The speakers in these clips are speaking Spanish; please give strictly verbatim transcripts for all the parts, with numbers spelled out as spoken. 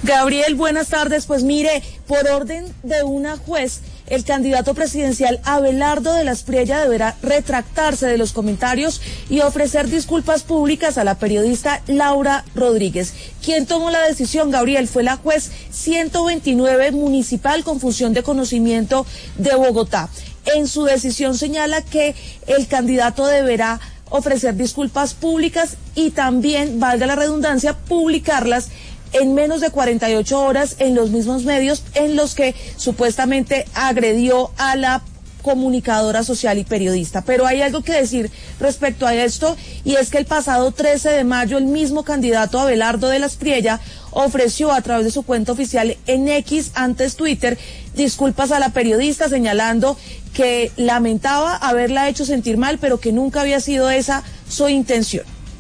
Gabriel, buenas tardes. Pues mire, por orden de una juez, el candidato presidencial Abelardo de la Espriella deberá retractarse de los comentarios y ofrecer disculpas públicas a la periodista Laura Rodríguez. Quien tomó la decisión, Gabriel, fue la juez ciento veintinueve municipal con función de conocimiento de Bogotá. En su decisión señala que el candidato deberá ofrecer disculpas públicas y también, valga la redundancia, publicarlas en menos de cuarenta y ocho horas en los mismos medios en los que supuestamente agredió a la comunicadora social y periodista. Pero hay algo que decir respecto a esto, y es que el pasado trece de mayo el mismo candidato Abelardo de la Espriella ofreció a través de su cuenta oficial en X, antes Twitter, disculpas a la periodista, señalando que lamentaba haberla hecho sentir mal, pero que nunca había sido esa su intención.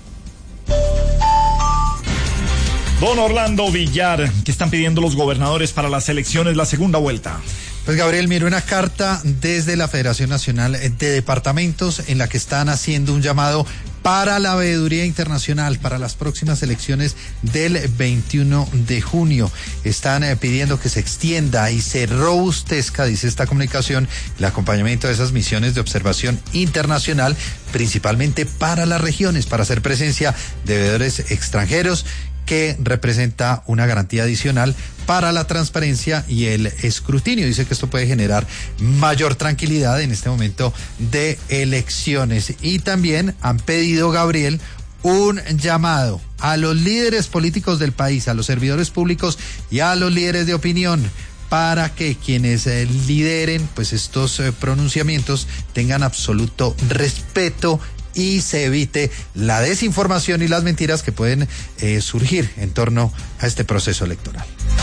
Don Orlando Villar, ¿qué están pidiendo los gobernadores para las elecciones, la segunda vuelta? Pues Gabriel, mire, una carta desde la Federación Nacional de Departamentos en la que están haciendo un llamado para la veeduría internacional para las próximas elecciones del veintiuno de junio. Están eh, pidiendo que se extienda y se robustezca, dice esta comunicación, el acompañamiento de esas misiones de observación internacional, principalmente para las regiones, para hacer presencia de veedores extranjeros, que representa una garantía adicional para la transparencia y el escrutinio. Dice que esto puede generar mayor tranquilidad en este momento de elecciones. Y también han pedido, Gabriel, un llamado a los líderes políticos del país, a los servidores públicos y a los líderes de opinión, para que quienes eh, lideren pues estos eh, pronunciamientos tengan absoluto respeto y se evite la desinformación y las mentiras que pueden eh, surgir en torno a este proceso electoral.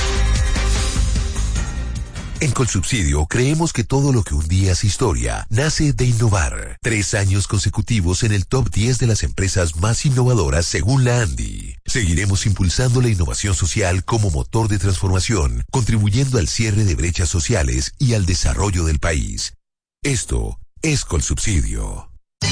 En Colsubsidio creemos que todo lo que un día es historia nace de innovar. Tres años consecutivos en el top diez de las empresas más innovadoras según la ANDI. Seguiremos impulsando la innovación social como motor de transformación, contribuyendo al cierre de brechas sociales y al desarrollo del país. Esto es Colsubsidio.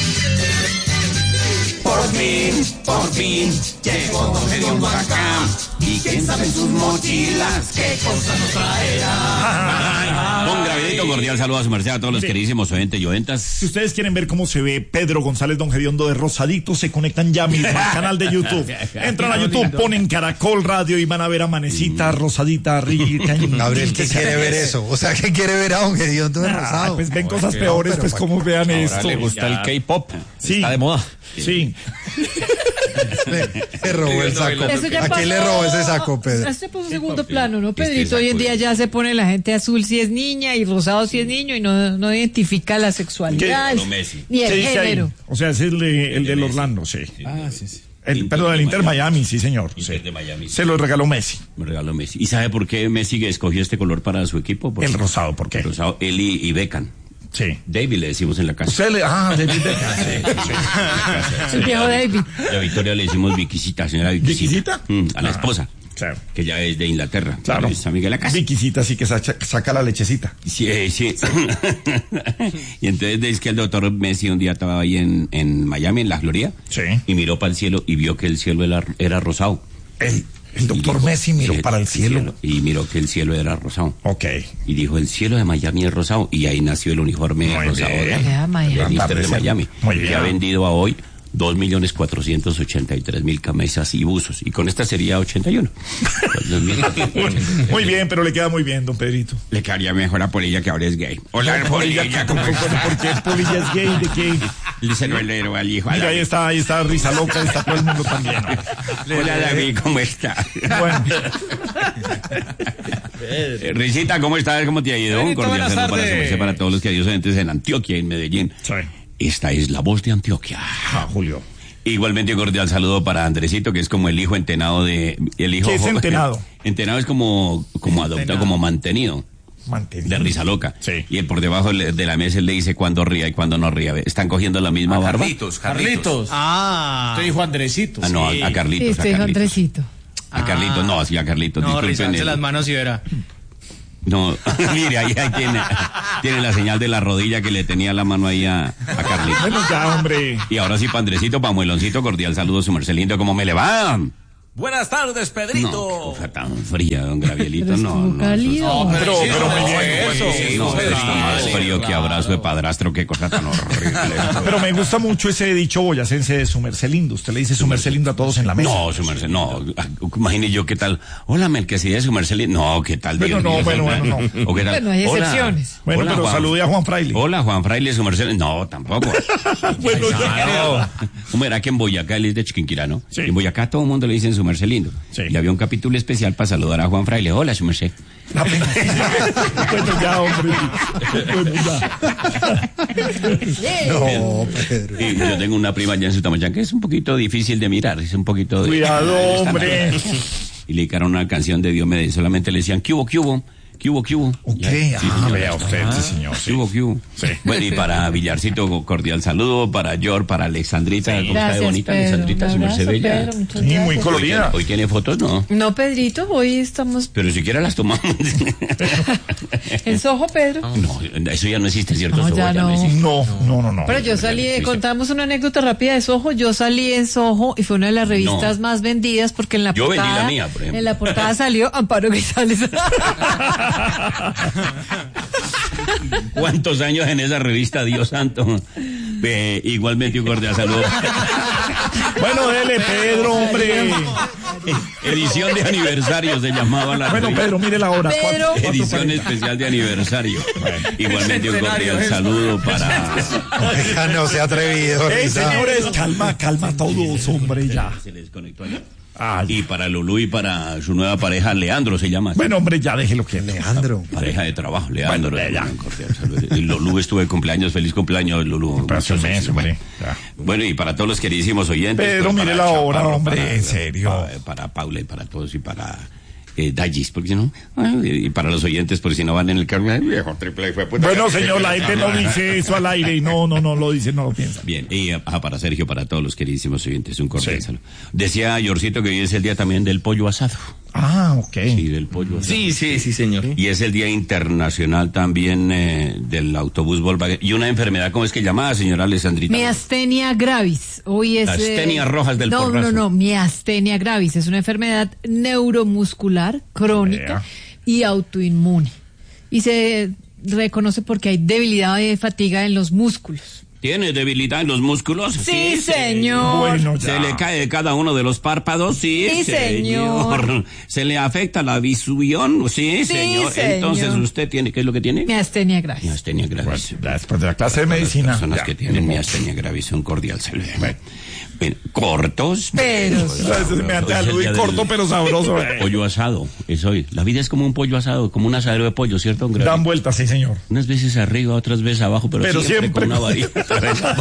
Por fin, por fin, llegó Don Gediondo acá. Y quién sabe en sus mochilas qué cosas nos traerá. Un gravidito cordial saludo a su merced, a todos los sí. queridísimos oyentes y oyentas. Si ustedes quieren ver cómo se ve Pedro González Don Gediondo de Rosadito, se conectan ya mismo al canal de YouTube. Entran a YouTube, ponen Caracol Radio y van a ver a Manecita, Rosadita, Rita. Gabriel, ¿qué quiere ver eso? O sea, ¿qué quiere ver a Don Gediondo de Rosado? Pues ven cosas peores, pues como vean esto. Le gusta el K-pop, sí. Está de moda. Sí. Le, le robó el saco. ¿A quién le robó ese saco, Pedro? Este fue un segundo plano, ¿no, Pedrito? Hoy en día ya se pone la gente azul si es niña y rosado si es niño y no, no identifica la sexualidad ni el género. O sea, ese es el, de, el del Orlando, sí. Ah, sí, sí. El, perdón, el Inter Miami, Miami sí, señor. Inter sí. de Miami. Se lo regaló Messi. Me regaló Messi. ¿Y sabe por qué Messi escogió este color para su equipo? Por el rosado, ¿por qué? El rosado, él y, y Beckham. Sí. David le decimos en la casa. Usted le, ah, David Beckham. Sí, sí. El viejo David. A Victoria le decimos Viquisita, señora Viquisita. ¿Viquisita? Mm, a la ah, esposa. Claro. Que ya es de Inglaterra. Claro. Es amiga de la casa. Viquisita sí que saca, saca la lechecita. Sí, sí. Y entonces es que el doctor Messi un día estaba ahí en, en Miami, en la Gloria. Sí. Y miró para el cielo y vio que el cielo era, era rosado. El, el doctor dijo, Messi miró para el cielo. cielo. Y miró que el cielo era rosado. Ok. Y dijo, el cielo de Miami es rosado. Y ahí nació el uniforme Muy rosado bien. del Inter de Miami. Muy bien. Que ha vendido a hoy dos millones cuatrocientos ochenta y tres mil camisas y buzos. Y con esta sería ochenta y uno. muy, muy bien, pero le queda muy bien, don Pedrito. Le quedaría mejor a Polilla, que ahora es gay. Hola, Polilla. ¿Cómo estás? ¿Por qué Polilla es gay? ¿De qué? Dice el velero al hijo. Mira, ahí está, ahí está Risa Loca, está todo el mundo también. Hola, David, ¿cómo está? Bueno. eh, Risita, ¿cómo estás? ¿Cómo te ha ido? Un cordial saludo para, para todos los queridos oyentes en Antioquia, en Medellín. Sí. Esta es la voz de Antioquia. Ah, Julio. Igualmente cordial saludo para Andresito, que es como el hijo entenado de... El hijo, ¿qué es entenado? Entenado es como, como adoptado, como mantenido. Mantenido. De Risa Loca. Sí. Y él por debajo de la mesa él le dice cuándo ría y cuándo no ría. ¿Están cogiendo la misma a barba? Carlitos, Carlitos. Carlitos. Ah. Usted dijo Andresito. Ah, no, sí. a, a Carlitos. Sí, usted dijo Andresito. A Carlitos, no, sí, a Carlitos. No, disculpen. rizarse las manos y verá. No, mire, ahí, ahí tiene, tiene la señal de la rodilla que le tenía la mano ahí a, a Carlitos. Bueno, ya, hombre. Y ahora sí, Pandrecito, Pamueloncito, cordial saludo, su merced lindo, ¿cómo me le va? Buenas tardes, Pedrito. No, cosa tan fría, don Gravielito, no, no. Cálido. No, pero, pero muy bien. Eso, Sí, no, Pedrito, está más sí, frío que claro. abrazo de padrastro, qué cosa tan horrible. Pero me gusta mucho ese dicho boyacense de su merced lindo. Usted le dice su merced lindo a todos en la mesa. No, su merced, no. Imagine yo qué tal. Hola, Melquisedec, su merced lindo. No, qué tal. Bueno, Dios no, mío, bueno, bueno, no. O qué tal. Bueno, hay Hola. excepciones. Bueno, Hola, pero Juan. salude a Juan Fraile. Hola, Juan Fraile, su merced. No, tampoco. Bueno, ya. Claro. ¿Cómo era que en Boyacá él es de Chiquinquirá, no? Sí. En Boyacá todo el mundo le dicen su merced lindo. Sí. Y había un capítulo especial para saludar a Juan Fraile. Hola, su merced. La pena. Bueno, ya, hombre. Bueno, ya. No, Pedro. Y yo tengo una prima allá en Sutamayán que es un poquito difícil de mirar, es un poquito de... Cuidado, hombre. Y le dedicaron una canción de Diomedes, solamente le decían, ¿qué hubo, qué hubo? ¿Qué hubo, qué hubo? Ok, Ya, sí, ah, señor. vea usted, sí, señor. ¿Qué Sí. hubo, qué hubo? Sí. Bueno, y para Villarcito, cordial saludo, para George, para Alexandrita, ¿cómo está de Gracias, bonita Pedro. Alexandrita? Un Su merced abrazo, bella. Pedro, muchas Sí, muy gracias. colorida. Hoy tiene fotos, ¿no? No, Pedrito, hoy estamos Pero siquiera las tomamos. en Soho, Pedro. No, eso ya no existe, ¿cierto? No, Eso ya no no. existe. No, no, no, no. Pero yo salí, Sí, sí. contamos una anécdota rápida de Soho. Yo salí en Soho y fue una de las revistas No. más vendidas porque en la Yo vendí portada, la mía, por ejemplo. en la portada salió Amparo Grisales. ¿Cuántos años en esa revista, Dios santo? Eh, igualmente un cordial saludo. Bueno, dele, Pedro, hombre. Edición de aniversario se llamaba la Bueno, revista. Pedro, mire la hora. Pedro. Cuatro- cuatro Edición cuarenta. especial de aniversario. Igualmente un Centenario, cordial eso. saludo para... Oiga, no se ha atrevido. Eh, Rita. señores, calma, calma todos, hombre, ya. Se les conectó allá. Ah, Y para Lulú y para su nueva pareja, Leandro se llama. bueno, hombre, ya déjelo que Leandro. Pareja de trabajo, Leandro. Bueno, ya. Un cordial saludo. Y Lulú estuvo de cumpleaños, feliz cumpleaños, Lulú. Pero Muchos mes, éxitos. hombre. Ya. Bueno, y para todos los queridísimos oyentes. Pedro, pues, mire para la hora, Chaparro, hombre, para- en serio. Para, para Paula y para todos y para eh, Dallis, porque si no, ay, y para los oyentes, por si no van en el carro, ay, viejo triple fue puta. Bueno, señor, la gente no dice eso al aire y no, no, no lo dice, no lo piensa. Bien, y ah, para Sergio, para todos los queridísimos oyentes, un cordial Sí. saludo. Decía Yorcito que hoy es el día también del pollo asado. Ah, ok. Sí, del pollo asado. Sí, sí, sí, señor. Y es el Día Internacional también eh, del autobús Volkswagen. Y una enfermedad, ¿cómo es que llamada, señora Alessandrita? Miastenia gravis. Hoy es. Astenia rojas del No, porrazo. no, no. Miastenia gravis. Es una enfermedad neuromuscular, crónica Vea. y autoinmune. Y se reconoce porque hay debilidad y fatiga en los músculos. ¿Tiene debilidad en los músculos? Sí, señor. Bueno, ya. ¿Se le cae cada uno de los párpados? Sí, Sí, señor. ¿Se le afecta la visión? Sí, Sí, señor. señor. Entonces, ¿usted tiene qué es lo que tiene? Miastenia gravis. Miastenia gravis. Pues, ya después de la clase de medicina. Personas ya. que tienen miastenia gravis, un cordial saludo. Bueno. Bien, cortos. Pero- A veces me hace algo y corto, pero sabroso. eh. Pollo asado, es hoy. La vida es como un pollo asado, como un asadero de pollo, ¿cierto? don Gravi? Dan vueltas, sí, señor. Unas veces arriba, otras veces abajo, pero, Pero siempre, siempre con una con- varita.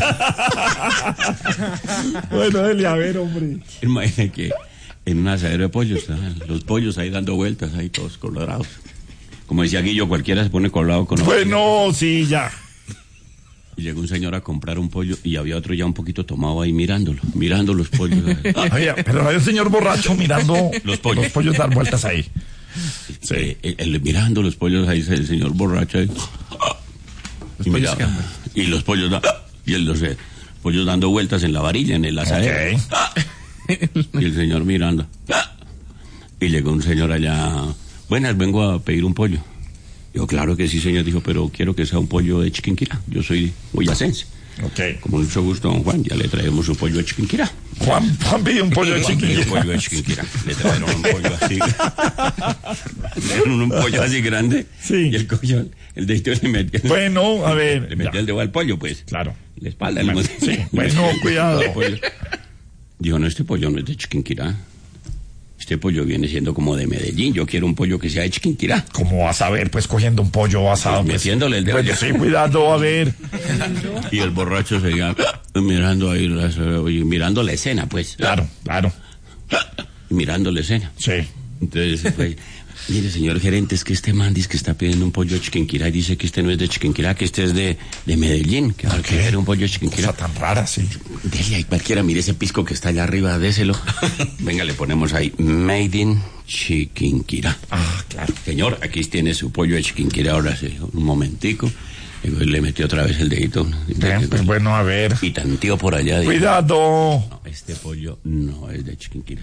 Bueno, dele a ver, hombre. Imagínate que en un asadero de pollo están los pollos ahí dando vueltas, ahí todos colorados. Como decía Guillo, cualquiera se pone colorado con Bueno, sí, ya. Y llegó un señor a comprar un pollo y había otro ya un poquito tomado ahí mirándolo, mirando los pollos. Oye, pero hay un señor borracho mirando Los pollos. los pollos dar vueltas ahí. Sí. Eh, eh, el- mirando los pollos ahí, el señor borracho ahí. Y, pollos miraba, y los pollos da- y el- los eh, pollos dando vueltas en la varilla, en el asadero. Ok. Y el señor mirando. Y llegó un señor allá. Buenas, vengo a pedir un pollo. Yo, claro que sí, señor. Dijo, pero quiero que sea un pollo de Chiquinquirá. Yo soy boyacense. Ok. Con mucho gusto, don Juan. Ya le traemos un pollo de Chiquinquirá. Juan, Juan pidió un pollo de Juan pidió chiquillo. un pollo de Chiquinquirá. Le trajeron un pollo así. Le trajeron un pollo así grande. Sí. Y el pollo, el dedito le metió. Bueno, a ver. Le metió ya. el dedo al pollo, pues. Claro. La espalda. Bueno, le sí. Bueno, cuidado. El pollo. Dijo, no, este pollo no es de Chiquinquirá. Este pollo viene siendo como de Medellín. Yo quiero un pollo que sea de Chiquinquirá. ¿Cómo vas a ver, pues, cogiendo un pollo asado? Pues, metiéndole el dedo. Bueno, sí, cuidado, a ver. Y el borracho seguía mirando ahí, las- oye, mirando la escena, pues. Claro, claro. Mirando la escena. Sí. Entonces, pues, mire, señor gerente, es que este man dice que está pidiendo un pollo de Chiquinquirá y dice que este no es de Chiquinquirá, que este es de, de Medellín, que ahora quiere un pollo de Chiquinquirá. Cosa tan rara, sí. Dele ahí cualquiera, mire ese pisco que está allá arriba, déselo. Venga, le ponemos ahí, Made in Chiquinquirá. Ah, claro. Señor, aquí tiene su pollo de Chiquinquirá, ahora sí, un momentico. Y le metió otra vez el dedito. Bien, pues, bueno, a ver. Y tanteó por allá. dijo, Cuidado. no, este pollo no es de Chiquinquirá.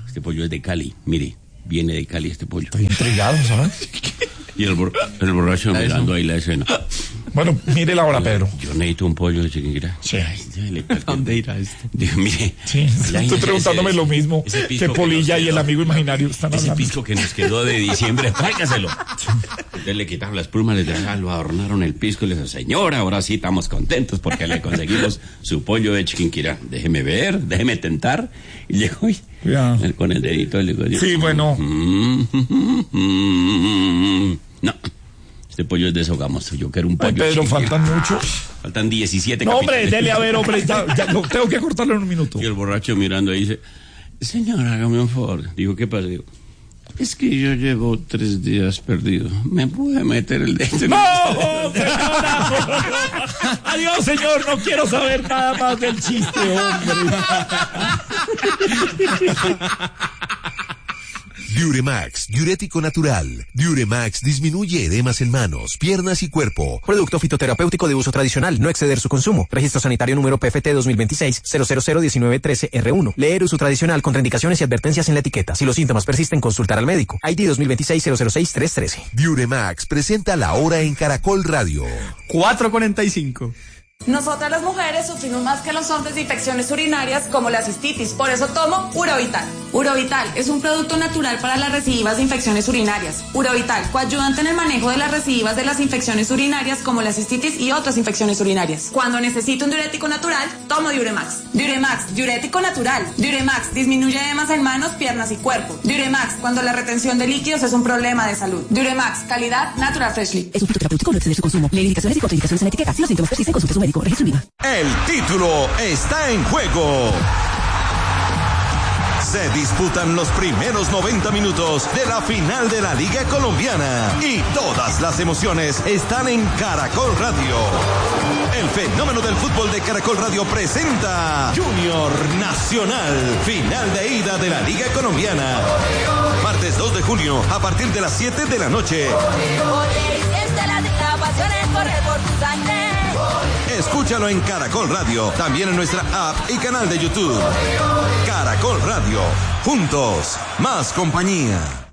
Este pollo es de Cali, mire, viene de Cali este pollo. Estoy intrigado, ¿sabes? Y el, bor el borracho mirando ahí la escena. Bueno, mire la hora, Pedro. Yo necesito un pollo de Chiquinquirá. Sí. ¿Dónde irá esto? Digo, mire. Sí, estoy preguntándome ese, lo mismo que Polilla que y el amigo imaginario están ese hablando. Ese pisco que nos quedó de diciembre, tráigaselo. Entonces le quitaron las plumas, le trajeron, lo adornaron el pisco y le dijo, señora, ahora sí estamos contentos porque le conseguimos su pollo de Chiquinquirá. Déjeme ver, déjeme tentar. Y llegó y yeah. él con el dedito le dijo, sí, bueno. Mm, mm, mm, mm. No. Este pollo es desahogamos. Yo quiero un pollo. Ay, Pedro, chiquinquirá. faltan mucho. Faltan diecisiete No, capítulos. hombre, dele a ver, hombre. Ya, ya, no, tengo que cortarlo en un minuto. Y el borracho mirando ahí dice, señora, hágame un favor. Digo, ¿qué pasa? Digo, es que yo llevo tres días perdido. ¿Me puede meter el dedo? ¡No, señora! Adiós, señor. No quiero saber nada más del chiste, hombre. Diuremax, diurético natural. Diuremax disminuye edemas en manos, piernas y cuerpo. Producto fitoterapéutico de uso tradicional, no exceder su consumo. Registro sanitario número P F T dos mil veintiséis cero cero cero diecinueve trece R uno. Leer uso tradicional, contraindicaciones y advertencias en la etiqueta. Si los síntomas persisten, consultar al médico. I D dos mil veintiséis cero cero seis tres trece. Diuremax presenta la hora en Caracol Radio. cuatro cuarenta y cinco. Nosotras las mujeres sufrimos más que los hombres de infecciones urinarias como la cistitis, por eso tomo Urovital. Urovital es un producto natural para las recidivas de infecciones urinarias. Urovital, coayudante en el manejo de las recidivas de las infecciones urinarias como la cistitis y otras infecciones urinarias. Cuando necesito un diurético natural, tomo Diuremax. Diuremax, diurético natural. Diuremax disminuye edemas en manos, piernas y cuerpo. Diuremax, cuando la retención de líquidos es un problema de salud. Diuremax, calidad Natural Freshly. Es un producto terapéutico, no exceder su consumo. Leer indicaciones y contraindicaciones en la etiqueta. Si los síntomas persisten, consulte su médico. Registro I V A. El título está en juego. Se disputan los primeros noventa minutos de la final de la Liga Colombiana y todas las emociones están en Caracol Radio. El fenómeno del fútbol de Caracol Radio presenta Junior Nacional, final de ida de la Liga Colombiana. Martes dos de junio a partir de las siete de la noche. Escúchalo en Caracol Radio, también en nuestra app y canal de YouTube. Caracol Radio, juntos, más compañía.